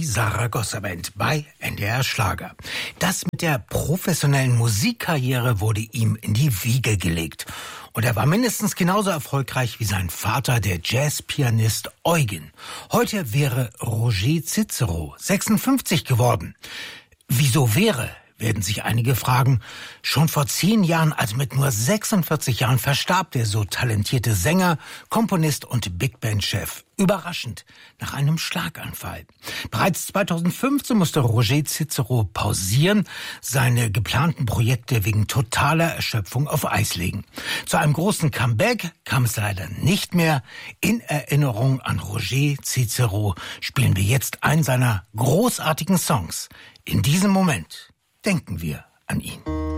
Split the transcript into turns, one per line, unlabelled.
Saragossa Band bei NDR Schlager. Das mit der professionellen Musikkarriere wurde ihm in die Wiege gelegt. Und er war mindestens genauso erfolgreich wie sein Vater, der Jazzpianist Eugen. Heute wäre Roger Cicero 56 geworden. Wieso wäre? Werden sich einige fragen. Schon vor 10 Jahren, also mit nur 46 Jahren, verstarb der so talentierte Sänger, Komponist und Big-Band-Chef. Überraschend, nach einem Schlaganfall. Bereits 2015 musste Roger Cicero pausieren, seine geplanten Projekte wegen totaler Erschöpfung auf Eis legen. Zu einem großen Comeback kam es leider nicht mehr. In Erinnerung an Roger Cicero spielen wir jetzt einen seiner großartigen Songs. In diesem Moment denken wir an ihn.